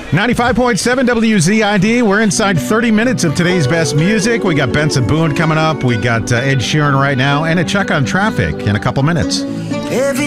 95.7 WZID. We're inside 30 minutes of today's best music. We got Benson Boone coming up. We got Ed Sheeran right now, and a check on traffic in a couple minutes.